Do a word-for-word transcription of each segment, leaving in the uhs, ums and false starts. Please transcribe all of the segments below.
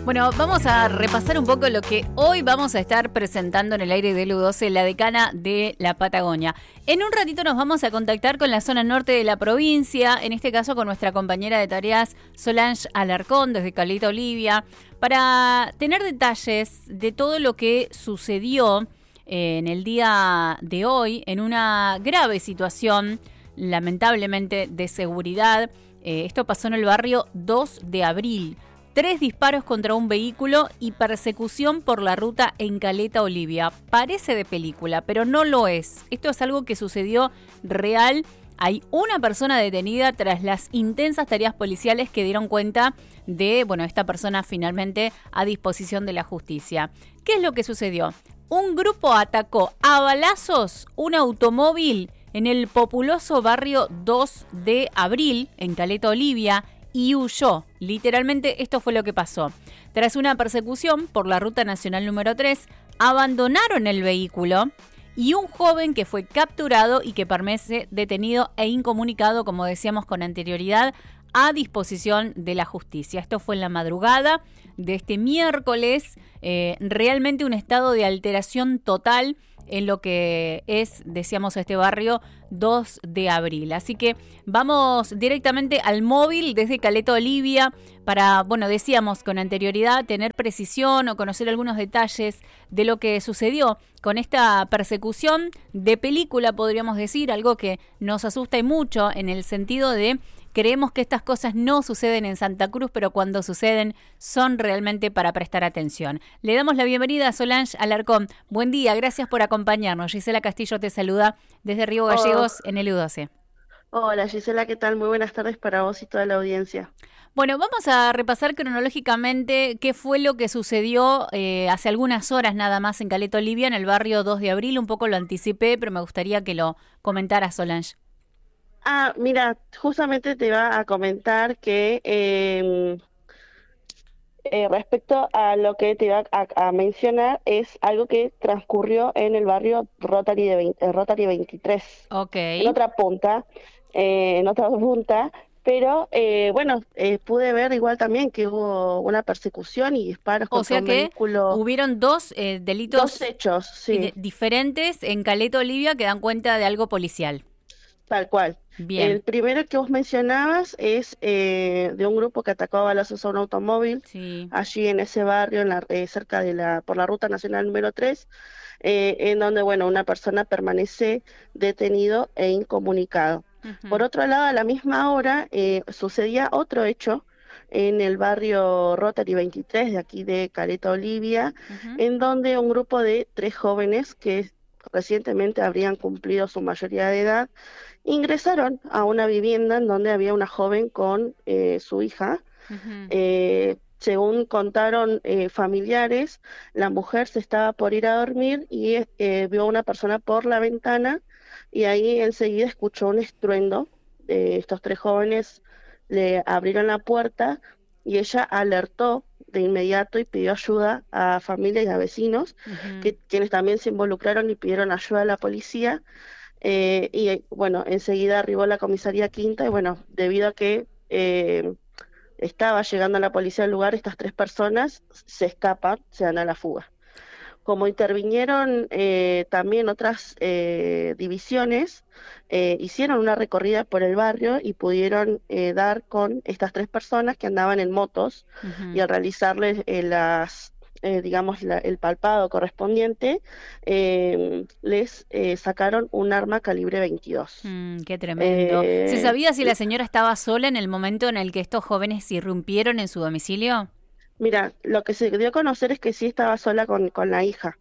Bueno, vamos a repasar un poco lo que hoy vamos a estar presentando en el aire de U doce, la decana de la Patagonia. En un ratito nos vamos a contactar con la zona norte de la provincia, en este caso con nuestra compañera de tareas Solange Alarcón desde Caleta Olivia, para tener detalles de todo lo que sucedió eh, en el día de hoy en una grave situación, lamentablemente, de seguridad. Eh, esto pasó en el barrio dos de abril. Tres disparos contra un vehículo y persecución por la ruta en Caleta Olivia. Parece de película, pero no lo es. Esto es algo que sucedió real. Hay una persona detenida tras las intensas tareas policiales que dieron cuenta de, bueno, esta persona finalmente a disposición de la justicia. ¿Qué es lo que sucedió? Un grupo atacó a balazos un automóvil en el populoso barrio dos de abril, en Caleta Olivia, y huyó. Literalmente esto fue lo que pasó. Tras una persecución por la ruta nacional número tres, abandonaron el vehículo y un joven que fue capturado y que permanece detenido e incomunicado, como decíamos con anterioridad, a disposición de la justicia. Esto fue en la madrugada de este miércoles, eh, realmente un estado de alteración total en lo que es, decíamos, este barrio dos de abril. Así que vamos directamente al móvil desde Caleta Olivia para, bueno, decíamos con anterioridad, tener precisión o conocer algunos detalles de lo que sucedió con esta persecución de película, podríamos decir, algo que nos asusta y mucho en el sentido de creemos que estas cosas no suceden en Santa Cruz, pero cuando suceden son realmente para prestar atención. Le damos la bienvenida a Solange Alarcón. Buen día, gracias por acompañarnos. Gisela Castillo te saluda desde Río Gallegos oh. en el U doce. Hola Gisela, ¿qué tal? Muy buenas tardes para vos y toda la audiencia. Bueno, vamos a repasar cronológicamente qué fue lo que sucedió eh, hace algunas horas nada más en Caleta Olivia, en el barrio dos de abril. Un poco lo anticipé, pero me gustaría que lo comentara Solange. Ah, mira, justamente te iba a comentar que eh, eh, respecto a lo que te iba a, a mencionar es algo que transcurrió en el barrio Rotary, de veinte, Rotary veintitrés, okay. en otra punta, eh, en otra punta, pero eh, bueno, eh, pude ver igual también que hubo una persecución y disparos o contra sea un que vehículo. Hubieron dos eh, delitos Dos hechos, sí. diferentes en Caleta Olivia que dan cuenta de algo policial. Tal cual. Bien. El primero que vos mencionabas es eh, de un grupo que atacó a balazos a un automóvil, sí. allí en ese barrio, en la, eh, cerca de la, por la ruta nacional número tres, eh, en donde, bueno, una persona permanece detenido e incomunicado. Uh-huh. Por otro lado, a la misma hora eh, sucedía otro hecho en el barrio Rotary veintitrés, de aquí de Caleta Olivia, uh-huh. en donde un grupo de tres jóvenes que recientemente habrían cumplido su mayoría de edad, ingresaron a una vivienda en donde había una joven con eh, su hija. Uh-huh. Eh, según contaron eh, familiares, la mujer se estaba por ir a dormir y eh, vio a una persona por la ventana y ahí enseguida escuchó un estruendo. Eh, estos tres jóvenes le abrieron la puerta y ella alertó de inmediato y pidió ayuda a familia y a vecinos, uh-huh. que, quienes también se involucraron y pidieron ayuda a la policía. Eh, y bueno, enseguida arribó la comisaría quinta y bueno, debido a que eh, estaba llegando la policía al lugar, estas tres personas se escapan, se dan a la fuga. Como intervinieron eh, también otras eh, divisiones, eh, hicieron una recorrida por el barrio y pudieron eh, dar con estas tres personas que andaban en motos, uh-huh. y al realizarles eh, las Eh, digamos, la, el palpado correspondiente, eh, les eh, sacaron un arma calibre veintidós. Mm, qué tremendo. Eh, ¿Se sabía si la señora estaba sola en el momento en el que estos jóvenes irrumpieron en su domicilio? Mira, lo que se dio a conocer es que sí estaba sola con, con la hija.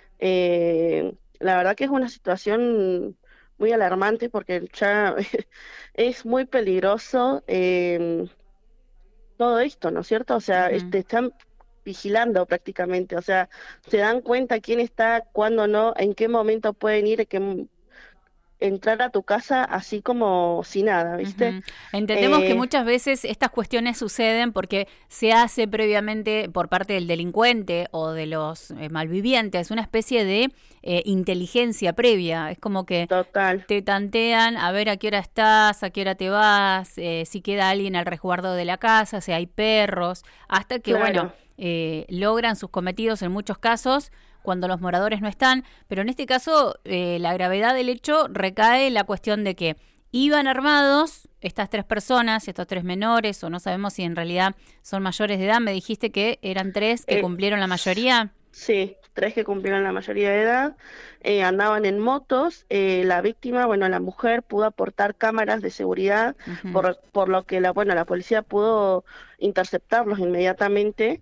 Eh, la verdad que es una situación muy alarmante porque ya es muy peligroso eh, todo esto, ¿no es cierto? O sea, uh-huh. este, están vigilando prácticamente, o sea, se dan cuenta quién está, cuándo no, en qué momento pueden ir, que entrar a tu casa así como si nada, ¿viste? Uh-huh. Entendemos eh, que muchas veces estas cuestiones suceden porque se hace previamente por parte del delincuente o de los eh, malvivientes una especie de eh, inteligencia previa. Es como que total. te tantean a ver a qué hora estás, a qué hora te vas, eh, si queda alguien al resguardo de la casa, si hay perros, hasta que, claro. bueno, eh, logran sus cometidos en muchos casos cuando los moradores no están, pero en este caso eh, la gravedad del hecho recae en la cuestión de que iban armados estas tres personas, estos tres menores, o no sabemos si en realidad son mayores de edad. Me dijiste que eran tres que Eh, cumplieron la mayoría. Sí, tres que cumplieron la mayoría de edad, eh, andaban en motos, eh, la víctima, bueno, la mujer pudo aportar cámaras de seguridad, Ujú. por, por lo que la, bueno, la policía pudo interceptarlos inmediatamente,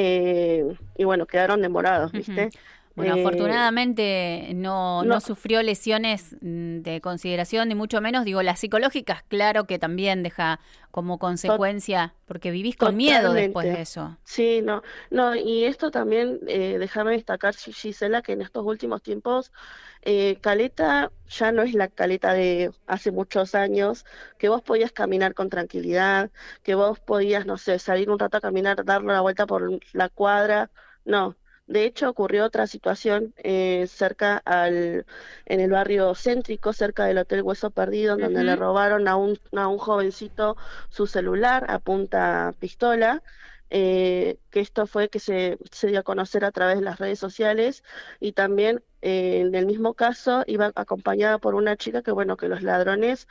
eh, y bueno, quedaron demorados, Ujú. ¿viste? Bueno, Eh, afortunadamente no, no no, sufrió lesiones mm, de consideración, ni mucho menos. Digo, las psicológicas, claro que también deja como to- consecuencia, porque vivís con miedo después de Totalmente. eso. Sí, no, no, y esto también, eh, déjame destacar, Gi- Gisela, que en estos últimos tiempos, eh, Caleta ya no es la Caleta de hace muchos años, que vos podías caminar con tranquilidad, que vos podías, no sé, salir un rato a caminar, darle la vuelta por la cuadra, no. De hecho, ocurrió otra situación eh, cerca al, en el barrio céntrico, cerca del Hotel Hueso Perdido, en donde le Ujú. robaron a un, a un jovencito su celular a punta pistola, eh, que esto fue que se, se dio a conocer a través de las redes sociales y también eh, en el mismo caso iba acompañada por una chica que bueno, que los ladrones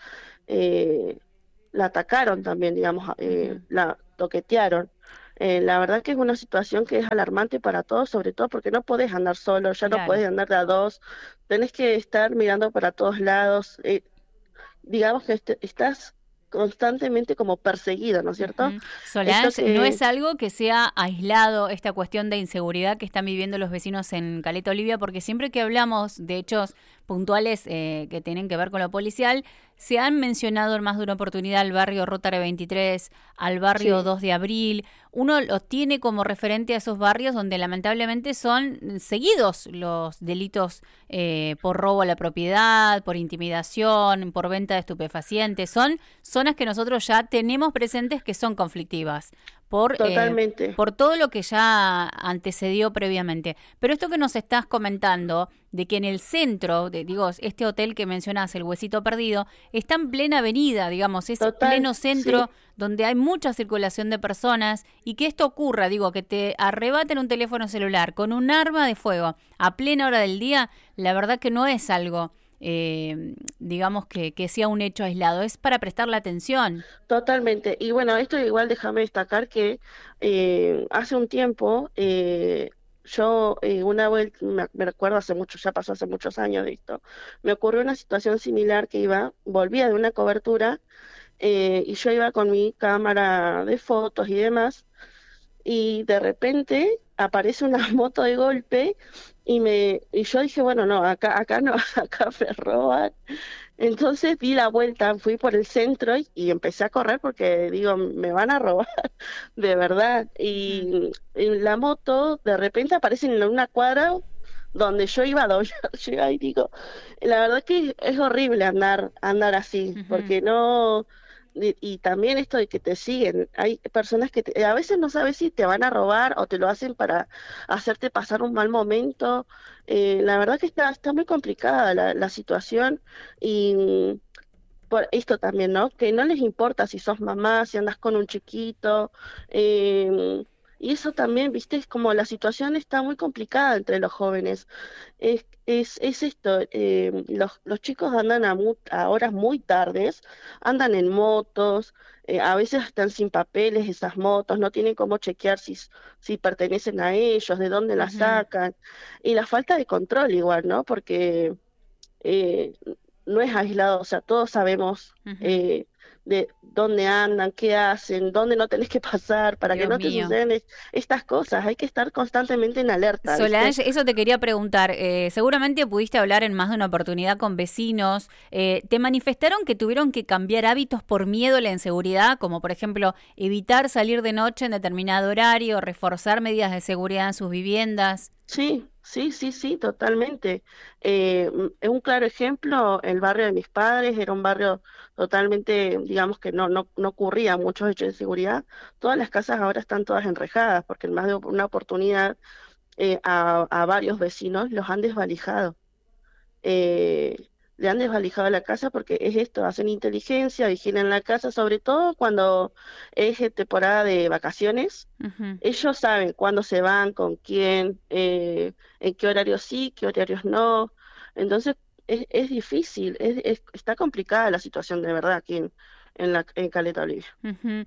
eh, la atacaron también, digamos, eh, Ujú. la toquetearon. Eh, la verdad que es una situación que es alarmante para todos, sobre todo porque no podés andar solo, ya no Claro. podés andar de a dos, tenés que estar mirando para todos lados, eh, digamos que est- estás constantemente como perseguido, ¿no es cierto? Ujú. Esto Solange, no es que, algo que sea aislado esta cuestión de inseguridad que están viviendo los vecinos en Caleta Olivia, porque siempre que hablamos de hechos puntuales eh, que tienen que ver con lo policial, se han mencionado en más de una oportunidad al barrio Rotary veintitrés, al barrio sí, dos de abril. Uno los tiene como referente a esos barrios donde lamentablemente son seguidos los delitos eh, por robo a la propiedad, por intimidación, por venta de estupefacientes. Son zonas que nosotros ya tenemos presentes que son conflictivas por, eh, totalmente. por todo lo que ya antecedió previamente. Pero esto que nos estás comentando, de que en el centro, de, digo, este hotel que mencionás, el Huesito Perdido, está en plena avenida, digamos, es Total, pleno sí, centro donde hay mucha circulación de personas y que esto ocurra, digo, que te arrebaten un teléfono celular con un arma de fuego a plena hora del día, la verdad que no es algo eh, digamos que, que sea un hecho aislado, es para prestarle atención. totalmente. Y bueno, esto igual déjame destacar que eh, hace un tiempo eh, yo eh, una vuelta, me, me recuerdo hace mucho, ya pasó hace muchos años de esto, me ocurrió una situación similar que iba, volvía de una cobertura eh, y yo iba con mi cámara de fotos y demás y de repente aparece una moto de golpe y me y yo dije, bueno, no, acá acá no, acá me roban. Entonces di la vuelta, fui por el centro y, y empecé a correr porque digo, me van a robar, de verdad. Ujú. Y, en la moto de repente aparece en una cuadra donde yo iba a doblar, yo iba y digo, la verdad que es horrible andar andar así, Ujú. porque no y, y también esto de que te siguen, hay personas que te- a veces no sabes si te van a robar o te lo hacen para hacerte pasar un mal momento. Eh, la verdad que está está muy complicada la, la situación y mm, por esto también, ¿no? Que no les importa si sos mamá, si andas con un chiquito. eh, y eso también, viste, es como la situación está muy complicada entre los jóvenes. Es, es, es esto, eh, los, los chicos andan a, mu- a horas muy tardes, andan en motos, eh, a veces están sin papeles esas motos, no tienen cómo chequear si, s- si pertenecen a ellos, de dónde las Ujú. sacan. Y la falta de control igual, ¿no? Porque eh, no es aislado, o sea, todos sabemos Ujú. eh, de dónde andan, qué hacen, dónde no tenés que pasar para que Dios no te mío. sucedan es- estas cosas. Hay que estar constantemente en alerta, ¿viste? Solange, eso te quería preguntar. Eh, seguramente pudiste hablar en más de una oportunidad con vecinos. Eh, ¿te manifestaron que tuvieron que cambiar hábitos por miedo a la inseguridad? Como por ejemplo, evitar salir de noche en determinado horario, reforzar medidas de seguridad en sus viviendas. Sí, sí, sí, sí, totalmente. Eh, mm, es un claro ejemplo, el barrio de mis padres era un barrio totalmente, digamos que no, no, no ocurría muchos hechos de seguridad. Todas las casas ahora están todas enrejadas porque en más de una oportunidad eh, a, a varios vecinos los han desvalijado. Eh, le han desvalijado la casa porque es esto, hacen inteligencia, vigilan la casa, sobre todo cuando es eh, temporada de vacaciones. Ujú. Ellos saben cuándo se van, con quién, eh, en qué horarios sí, qué horarios no. Entonces es, es difícil, es, es- está complicada la situación de verdad aquí en, en la en Caleta Olivia. Ujú.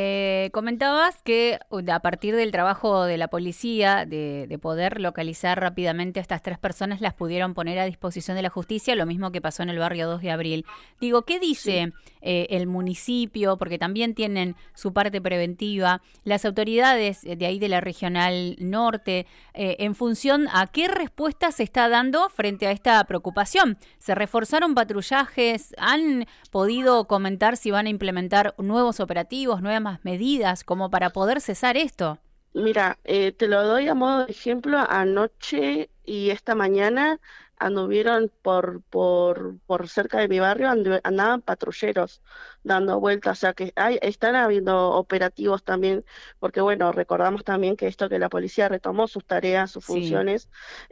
Me comentabas que uh, a partir del trabajo de la policía, de, de poder localizar rápidamente a estas tres personas, las pudieron poner a disposición de la justicia, lo mismo que pasó en el barrio dos de abril. Digo, ¿qué Sí. dice eh, el municipio? Porque también tienen su parte preventiva, las autoridades eh, de ahí de la Regional Norte, eh, en función a qué respuesta se está dando frente a esta preocupación. ¿Se reforzaron patrullajes? ¿Han podido comentar si van a implementar nuevos operativos, nuevas medidas como para poder cesar esto? Mira, eh, te lo doy a modo de ejemplo, anoche y esta mañana anduvieron por, por, por cerca de mi barrio, andu- andaban patrulleros dando vueltas, o sea que hay, están habiendo operativos también, porque bueno, recordamos también que esto que la policía retomó sus tareas, sus Sí. funciones,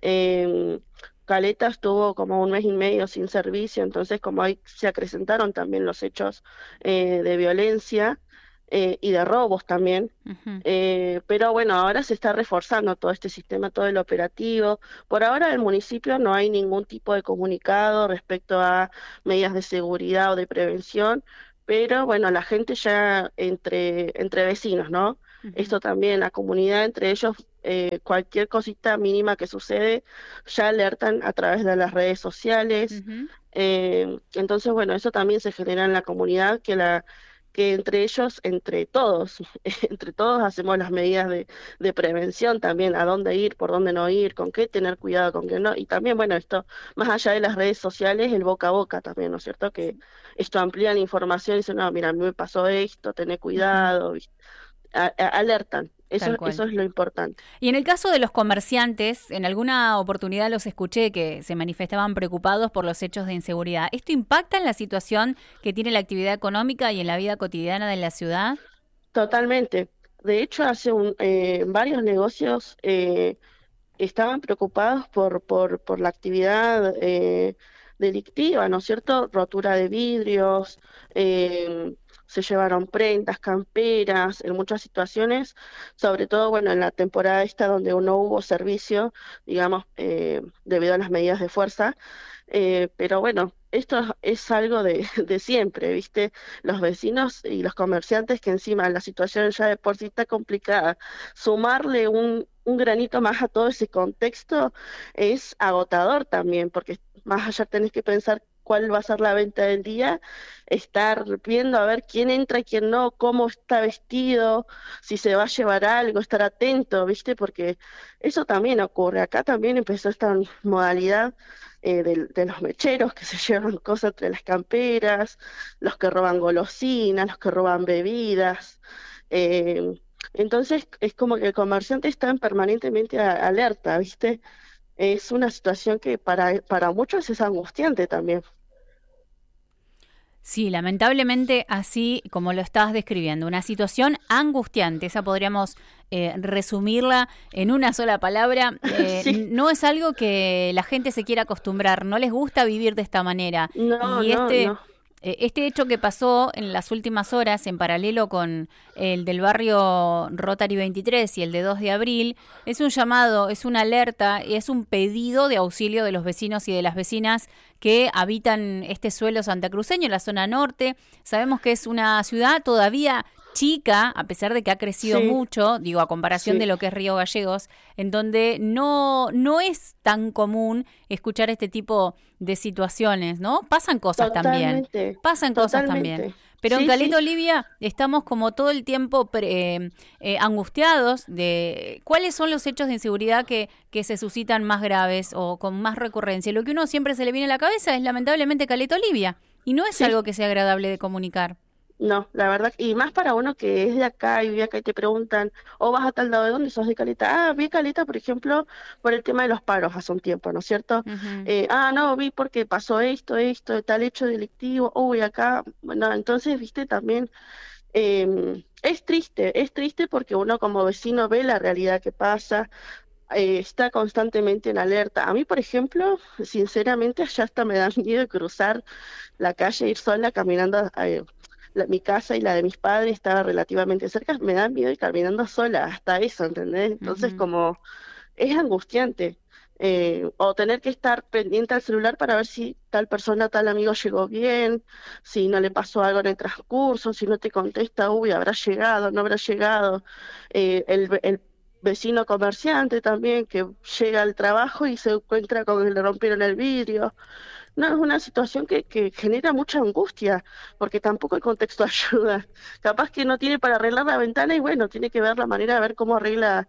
em, Caleta estuvo como un mes y medio sin servicio, entonces como ahí se acrecentaron también los hechos eh, de violencia eh, y de robos también. Ujú. Eh, pero bueno, ahora se está reforzando todo este sistema, todo el operativo. Por ahora en el municipio no hay ningún tipo de comunicado respecto a medidas de seguridad o de prevención, pero bueno, la gente ya entre, entre vecinos, ¿no? Ujú. Esto también, la comunidad entre ellos, eh, cualquier cosita mínima que sucede, ya alertan a través de las redes sociales. Ujú. Eh, entonces, bueno, eso también se genera en la comunidad, que la que entre ellos, entre todos, entre todos hacemos las medidas de, de prevención también, a dónde ir, por dónde no ir, con qué tener cuidado, con qué no. Y también, bueno, esto, más allá de las redes sociales, el boca a boca también, ¿no es cierto? Que esto amplía la información y dicen, no, mira, a mí me pasó esto, tené Ujú. cuidado, ¿viste? A- a- alertan. Tal Eso, cual. eso es lo importante. Y en el caso de los comerciantes, en alguna oportunidad los escuché que se manifestaban preocupados por los hechos de inseguridad. ¿Esto impacta en la situación que tiene la actividad económica y en la vida cotidiana de la ciudad? Totalmente. De hecho, hace un, eh, varios negocios eh, estaban preocupados por, por, por la actividad eh, delictiva, ¿no es cierto? Rotura de vidrios, eh, se llevaron prendas, camperas, en muchas situaciones, sobre todo, bueno, en la temporada esta donde no hubo servicio, digamos, eh, debido a las medidas de fuerza, eh, pero bueno, esto es algo de, de siempre, ¿viste? Los vecinos y los comerciantes que encima la situación ya de por sí está complicada, sumarle un, un granito más a todo ese contexto es agotador también, porque más allá tenés que pensar cuál va a ser la venta del día, estar viendo a ver quién entra y quién no, cómo está vestido, si se va a llevar algo, estar atento, ¿viste? Porque eso también ocurre. Acá también empezó esta modalidad eh, de, de los mecheros que se llevan cosas entre las camperas, los que roban golosinas, los que roban bebidas. eh, entonces es como que el comerciante está en permanentemente a- alerta, ¿viste? Es una situación que para, para muchos es angustiante también. Sí, lamentablemente así como lo estabas describiendo, una situación angustiante, esa podríamos eh, resumirla en una sola palabra. Eh, Sí, no es algo que la gente se quiera acostumbrar, no les gusta vivir de esta manera. no, Y no, este, no. eh, este hecho que pasó en las últimas horas, en paralelo con el del barrio Rotary veintitrés y el de dos de abril, es un llamado, es una alerta, es un pedido de auxilio de los vecinos y de las vecinas que habitan este suelo santacruceño, la zona norte. Sabemos que es una ciudad todavía chica, a pesar de que ha crecido Sí, mucho, digo, a comparación de sí, lo que es Río Gallegos, en donde no, no es tan común escuchar este tipo de situaciones, ¿no? Pasan cosas también, totalmente, pasan cosas también. totalmente. Pero en Sí, Caleta sí, Olivia estamos como todo el tiempo pre- eh, eh, angustiados de cuáles son los hechos de inseguridad que, que se suscitan más graves o con más recurrencia. Lo que uno siempre se le viene a la cabeza es lamentablemente Caleta Olivia y no es sí. algo que sea agradable de comunicar. No, la verdad, y más para uno que es de acá y vive acá y te preguntan, o vas a tal lado de dónde sos de Caleta. Ah, vi Caleta, por ejemplo, por el tema de los paros hace un tiempo, ¿no es cierto? Ujú. Eh, ah, no, vi porque pasó esto, esto, tal hecho delictivo, uy, acá, bueno, entonces, viste, también eh, es triste, es triste porque uno como vecino ve la realidad que pasa, eh, está constantemente en alerta. A mí, por ejemplo, sinceramente, allá hasta me da miedo cruzar la calle, ir sola caminando. Eh, la, mi casa y la de mis padres estaba relativamente cerca, me da miedo ir caminando sola, hasta eso, ¿entendés? Entonces, uh-huh. como es angustiante. Eh, o tener que estar pendiente al celular para ver si tal persona, tal amigo llegó bien, si no le pasó algo en el transcurso, si no te contesta, uy, habrá llegado, no habrá llegado. Eh, el, el vecino comerciante también que llega al trabajo y se encuentra con que le rompieron el vidrio. No, es una situación que, que genera mucha angustia, porque tampoco el contexto ayuda. Capaz que no tiene para arreglar la ventana y bueno, tiene que ver la manera de ver cómo arregla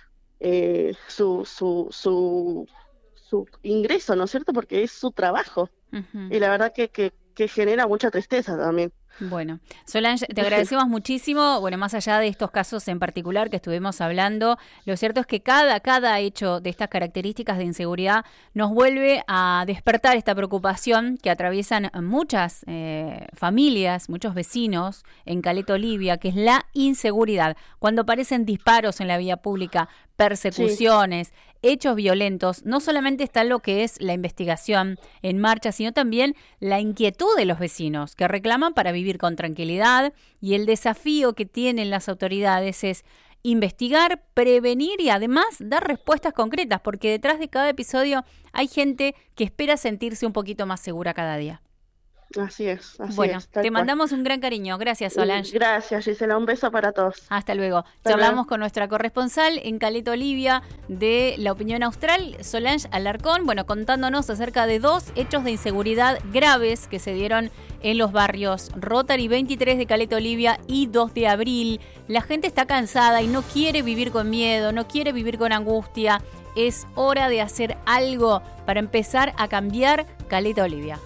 Eh, su, su, su, su ingreso, ¿no es cierto? Porque es su trabajo. Uh-huh. Y la verdad que, que, que genera mucha tristeza también. Bueno, Solange, te agradecemos muchísimo. Bueno, más allá de estos casos en particular que estuvimos hablando, lo cierto es que cada, cada hecho de estas características de inseguridad nos vuelve a despertar esta preocupación que atraviesan muchas eh, familias, muchos vecinos en Caleta Olivia, que es la inseguridad. Cuando aparecen disparos en la vía pública, persecuciones, sí. hechos violentos, no solamente está lo que es la investigación en marcha, sino también la inquietud de los vecinos que reclaman para vivir con tranquilidad, y el desafío que tienen las autoridades es investigar, prevenir y además dar respuestas concretas, porque detrás de cada episodio hay gente que espera sentirse un poquito más segura cada día. Así es, así bueno, es. Bueno, te mandamos un gran cariño. Gracias, Solange. Gracias, Gisela. Un beso para todos. Hasta luego. Charlamos con nuestra corresponsal en Caleta Olivia de La Opinión Austral, Solange Alarcón, bueno, contándonos acerca de dos hechos de inseguridad graves que se dieron en los barrios Rotary veintitrés de Caleta Olivia y dos de abril. La gente está cansada y no quiere vivir con miedo, no quiere vivir con angustia. Es hora de hacer algo para empezar a cambiar Caleta Olivia.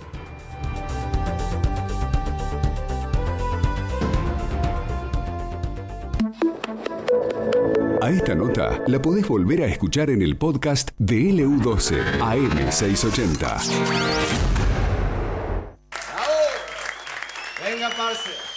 A esta nota la podés volver a escuchar en el podcast de L U doce A M seiscientos ochenta. Venga, parce.